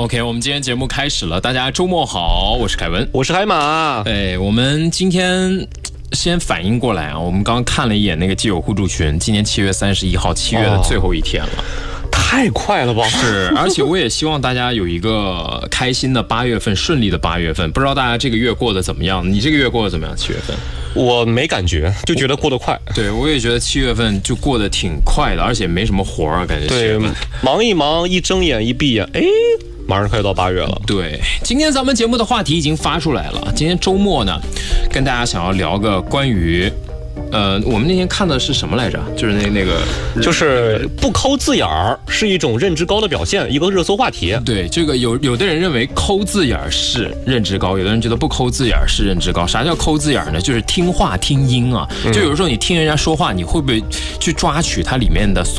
OK， 我们今天节目开始了，大家周末好，我是凯文， 我是海马。 我们今天先反应过来啊，我们刚刚看了一眼那个基友互助群，今年7月31号，7月的最后一天了。 太快了吧！ 是，而且我也希望大家有一个开心的8月份，顺利的8月份。不知道大家这个月过得怎么样？你这个月过得怎么样？7月份？ 我没感觉，就觉得过得快。 对，我也觉得7月份就过得挺快的，而且没什么活儿，感觉。 对，忙一忙，一睁眼一闭眼，马上快到8月了。 对，今天咱们节目的话题已经发出来了。今天周末呢，跟大家想要聊个关于。我们那天看的是什么来着？就是那个， 就是不抠字眼儿是一种认知高的表现，一个热搜话题。 对，这个有的人认为抠字眼儿是认知高，有的人觉得不抠字眼儿是认知高。啥叫抠字眼儿呢？就是听话听音啊。就有时候你听人家说话，你会不会去抓取它里面的所